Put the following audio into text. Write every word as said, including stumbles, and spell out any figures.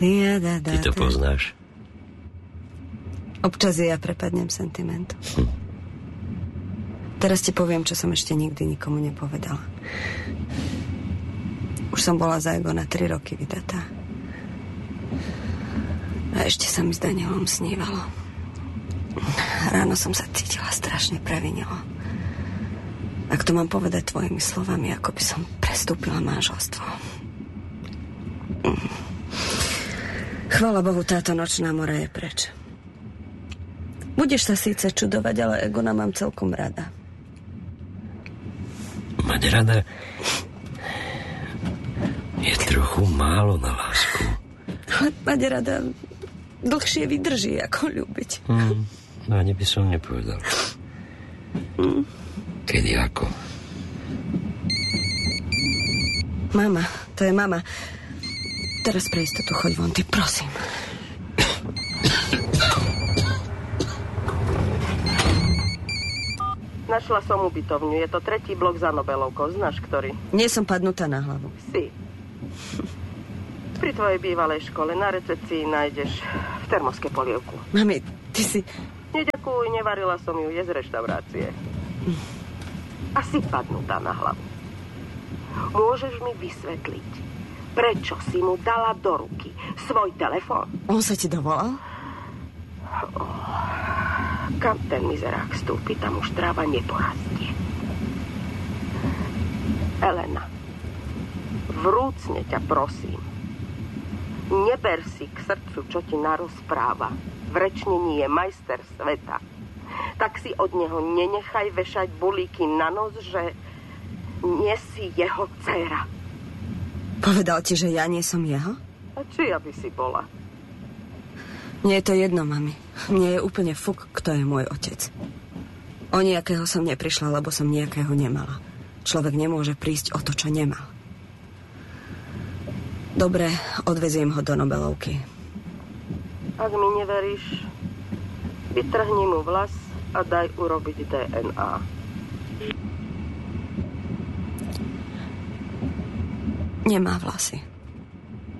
Ty to poznáš? Občas ja prepadnem sentimentu. Hm. Teraz ti poviem, čo som ešte nikdy nikomu nepovedala. Už som bola za Egona tri roky vydatá. A ešte sa mi s Danielom snívalo. Ráno som sa cítila strašne previnilo. Ak to mám povedať tvojimi slovami, ako by som prestúpila manželstvo. Chvála Bohu, táto nočná mora je preč. Budeš sa síce čudovať, ale Egona mám celkom rada. Mať rada je trochu málo na lásku. Mať rada dlhšie vydrží, ako ľúbiť. Hmm, no ani by som nepovedal. Hmm. Kedy ako? Mama, to je mama. Teraz pre istotu choď von, ty prosím. Našla som ubytovňu. Je to tretí blok za Nobelovkou. Znáš, ktorý? Nie som padnutá na hlavu. Si. Pri tvojej bývalej škole na recepcii nájdeš v termoske polievku. Mami, ty si... Neďakuj, nevarila som ju, je z reštaurácie. Asi padnutá na hlavu. Môžeš mi vysvetliť, prečo si mu dala do ruky svoj telefón? On sa ti dovolal? Oh, kam ten mizerák vstúpi, tam už tráva neporastie. Elena, vrúcne ťa prosím, neber si k srdcu, čo ti narozpráva. V rečnení je majster sveta. Tak si od neho nenechaj vešať bulíky na nos, že nie si jeho dcéra. Povedal ti, že ja nie som jeho? A či ja by si bola? Mne je to jedno, mami. Mne je úplne fuk, kto je môj otec. O nejakého som neprišla, lebo som nejakého nemala. Človek nemôže prísť o to, čo nemal. Dobre, odveziem ho do Nobelovky. Ak mi neveríš, vytrhni mu vlas a daj urobiť dé en á. Nemá vlasy.